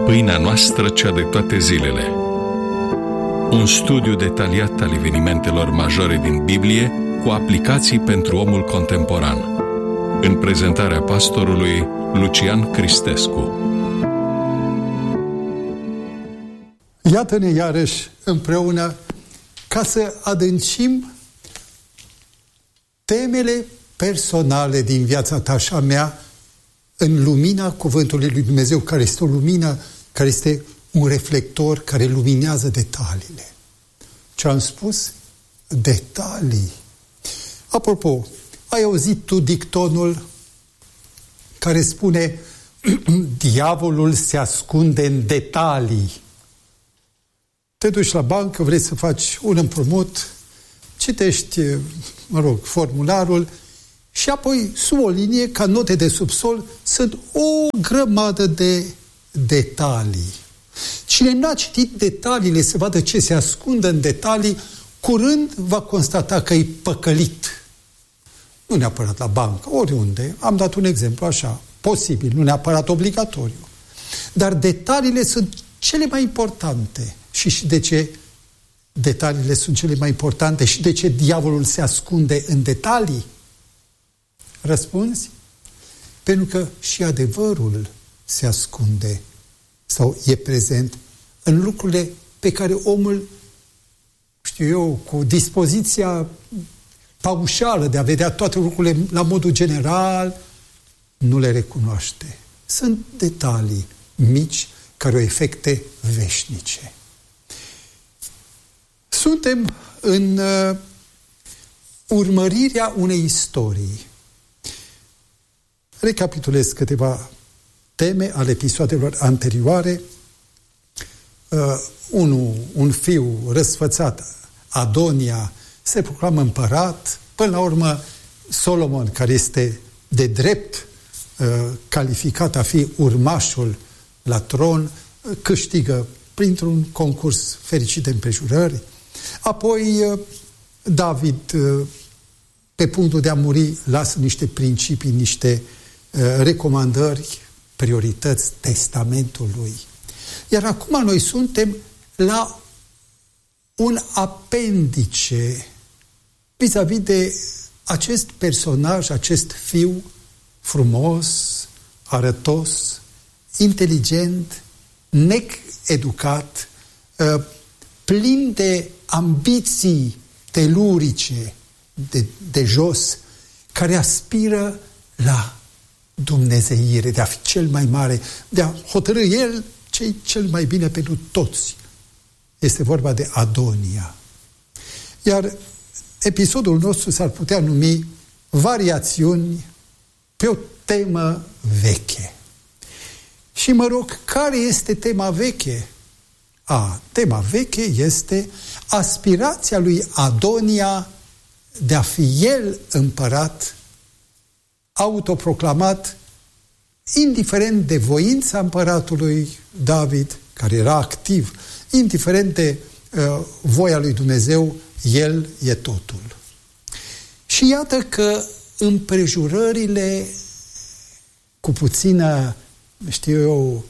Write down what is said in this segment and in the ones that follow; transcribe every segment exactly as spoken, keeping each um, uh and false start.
Pâinea noastră, cea de toate zilele. Un studiu detaliat al evenimentelor majore din Biblie cu aplicații pentru omul contemporan. În prezentarea pastorului Lucian Cristescu. Iată-ne iarăși împreună ca să adâncim temele personale din viața ta și a mea în lumina Cuvântului lui Dumnezeu, care este o lumină, care este un reflector care luminează detaliile. Ce am spus? Detalii. Apropo, ai auzit tu dictonul care spune diavolul se ascunde în detalii. Te duci la bancă, vrei să faci un împrumut, citești, mă rog, formularul și apoi, sub o linie, ca note de subsol, sunt o grămadă de detalii. Cine n-a citit detaliile să vadă ce se ascunde în detalii, curând va constata că e păcălit. Nu neapărat la bancă, oriunde. Am dat un exemplu așa, posibil, nu neapărat obligatoriu. Dar detaliile sunt cele mai importante. Și, și de ce detaliile sunt cele mai importante și de ce diavolul se ascunde în detalii? Răspunzi? Pentru că și adevărul se ascunde sau e prezent în lucrurile pe care omul, știu eu, cu dispoziția paușală de a vedea toate lucrurile la modul general, nu le recunoaște. Sunt detalii mici care au efecte veșnice. Suntem în uh, urmărirea unei istorii. Recapitulez câteva teme ale episoadelor anterioare. Uh, unu, un fiu răsfățat, Adonia, se proclamă împărat. Până la urmă, Solomon, care este de drept uh, calificat a fi urmașul la tron, uh, câștigă printr-un concurs fericit de împrejurări. Apoi, uh, David, uh, pe punctul de a muri, lasă niște principii, niște uh, recomandări, priorități, testamentul lui. Iar acum noi suntem la un apendice vis-a-vis de acest personaj, acest fiu frumos, arătos, inteligent, needucat, plin de ambiții telurice de, de jos, care aspiră la dumnezeire, de a fi cel mai mare, de a hotărâ el ce-i cel mai bine pentru toți. Este vorba de Adonia. Iar episodul nostru s-ar putea numi Variațiuni pe o temă veche. Și mă rog, care este tema veche? A, tema veche este aspirația lui Adonia de a fi el împărat, autoproclamat, indiferent de voința împăratului David, care era activ, indiferent de uh, voia lui Dumnezeu, el e totul. Și iată că împrejurările cu puțină, știu eu,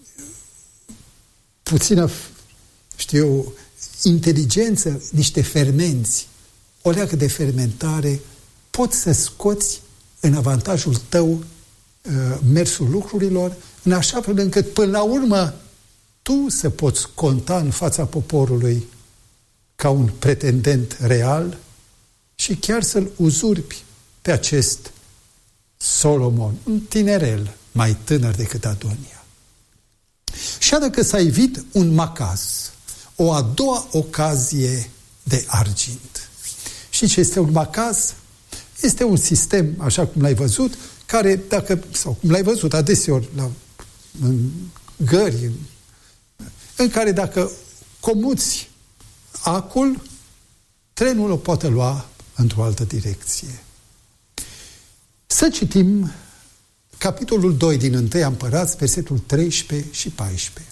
puțină, știu eu, inteligență, niște fermenți, o leacă de fermentare, poți să scoți în avantajul tău uh, mersul lucrurilor, în așa fel încât până la urmă tu să poți conta în fața poporului ca un pretendent real și chiar să-l uzurpi pe acest Solomon, un tinerel mai tânăr decât Adonia. Și iată că s-a evit un macaz, o a doua ocazie de argint. Și ce este un macaz? Este un sistem, așa cum l-ai văzut, care, dacă, sau cum l-ai văzut adeseori la, în gări, în, în care dacă comuți acul, trenul o poate lua într-o altă direcție. Să citim capitolul doi din întâi Împărați, versetul treisprezece și paisprezece.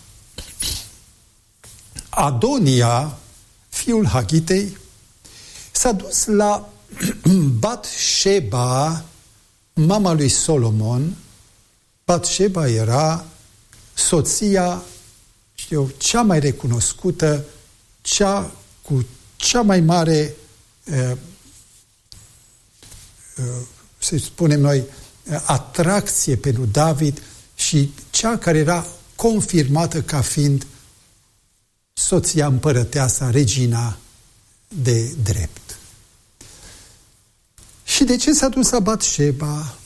Adonia, fiul Hagitei, s-a dus la Bat-sheba, mama lui Solomon. Bat-sheba era soția știu eu, cea mai recunoscută, cea cu cea mai mare, uh, uh, să spunem noi, uh, atracție pentru David și cea care era confirmată ca fiind soția împărăteasa, regina de drept. Și de ce s-a dus la Batșeba?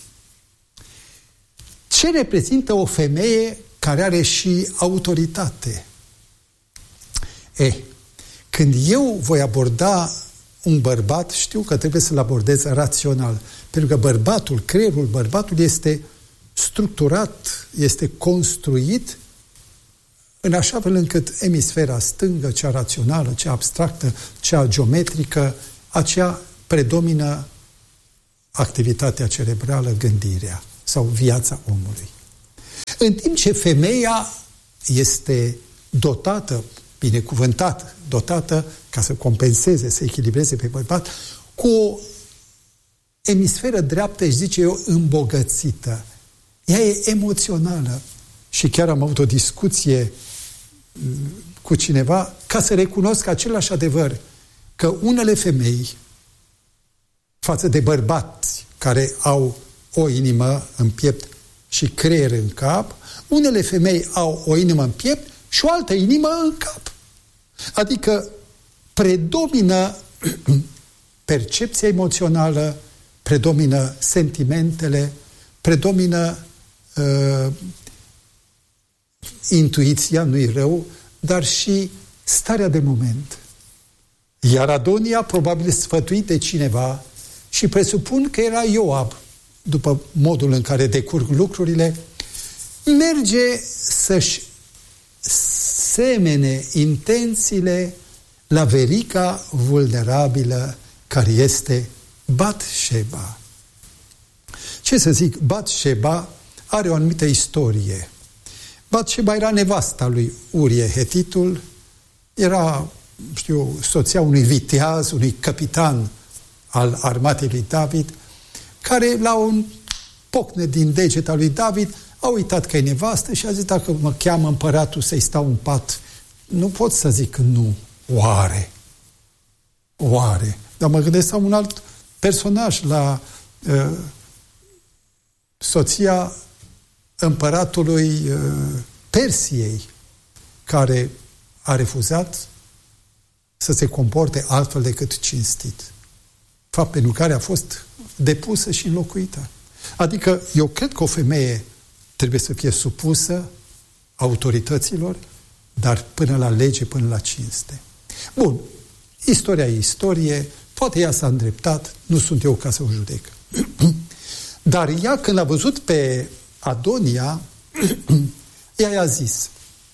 Ce reprezintă o femeie care are și autoritate? E, când eu voi aborda un bărbat, știu că trebuie să-l abordez rațional, pentru că bărbatul, creierul bărbatului este structurat, este construit în așa fel încât emisfera stângă, cea rațională, cea abstractă, cea geometrică, aceea predomină activitatea cerebrală, gândirea sau viața omului. În timp ce femeia este dotată, binecuvântată, dotată ca să compenseze, să echilibreze pe bărbat, cu o emisferă dreaptă, își zice eu, îmbogățită. Ea e emoțională. Și chiar am avut o discuție cu cineva ca să recunosc același adevăr, că unele femei față de bărbați care au o inimă în piept și creier în cap, unele femei au o inimă în piept și o altă inimă în cap. Adică predomină percepția emoțională, predomină sentimentele, predomină uh, intuiția, nu-i rău, dar și starea de moment. Iar Adonia, probabil sfătuit de cineva, și presupun că era Ioab, după modul în care decurg lucrurile, merge să-și semene intențiile la veriga vulnerabilă care este Batșeba. Ce să zic, Batșeba are o anumită istorie. Batșeba era nevasta lui Urie Hetitul, era, știu, soția unui viteaz, unui capitan al armatei lui David, care la un pocne din degeta lui David a uitat că e nevastă și a zis, dacă mă cheamă împăratul să-i stau în pat, nu pot să zic nu. Oare? Oare? Dar mă gândesc la un alt personaj, la uh, soția împăratului uh, Persiei, care a refuzat să se comporte altfel decât cinstit. Fapt pentru care a fost depusă și înlocuită. Adică eu cred că o femeie trebuie să fie supusă autorităților, dar până la lege, până la cinste. Bun, istoria e istorie, poate ea s-a îndreptat, nu sunt eu ca să o judec. Dar ea, când a văzut pe Adonia, ea i-a zis,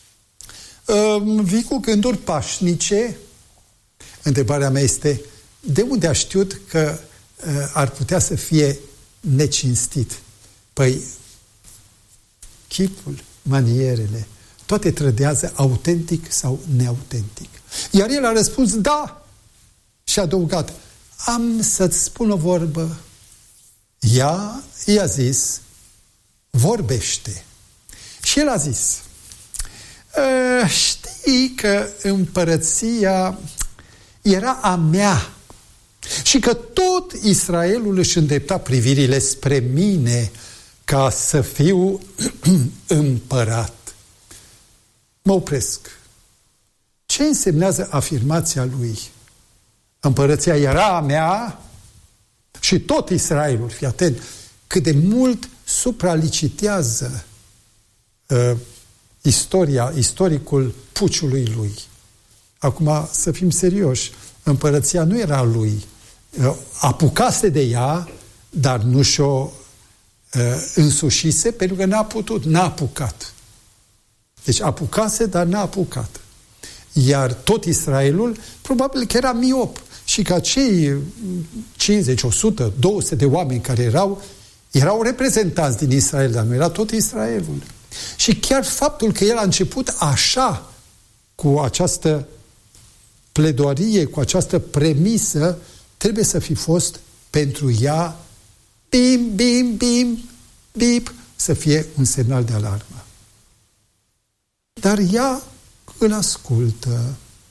vii cu gânduri pașnice? Întrebarea mea este, de unde a știut că uh, ar putea să fie necinstit? Păi, chipul, manierele, toate trădează autentic sau neautentic. Iar el a răspuns, da! Și a adăugat, am să-ți spun o vorbă. Ea i-a zis, vorbește. Și el a zis, știi că împărăția era a mea și că tot Israelul își îndrepta privirile spre mine ca să fiu împărat. Mă opresc. Ce însemnează afirmația lui? Împărăția era a mea și tot Israelul, fii atent, cât de mult supralicitează uh, istoria, istoricul puciului lui. Acum, să fim serioși, împărăția nu era a lui. Apucase de ea, dar nu și-o uh, însușise, pentru că n-a putut, n-a apucat. Deci apucase, dar n-a apucat. Iar tot Israelul, probabil că era miop și că cei cincizeci, o sută, două sute de oameni care erau, erau reprezentanți din Israel, dar nu era tot Israelul. Și chiar faptul că el a început așa, cu această pledoarie, cu această premisă, trebuie să fi fost pentru ea bim, bim, bim, bip, să fie un semnal de alarmă. Dar ea îl ascultă.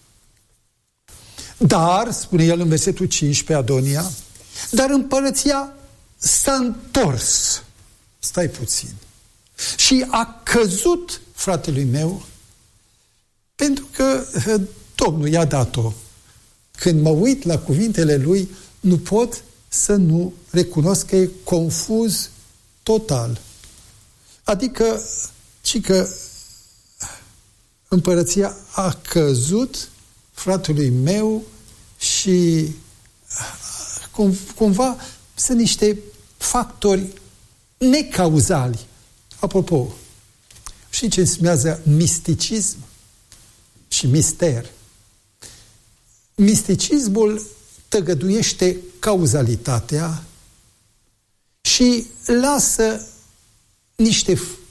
Dar, spune el în versetul cincisprezece, Adonia, dar împărăția s-a întors. Stai puțin. Și a căzut fratelui meu, pentru că Domnul i-a dat-o. Când mă uit la cuvintele lui, nu pot să nu recunosc că e confuz total. Adică, ci că împărăția a căzut fratelui meu și cum, cumva sunt niște factori necauzali. Apropo, știi ce înseamnă misticism și mister? Misticismul tăgăduiește cauzalitatea și lasă niște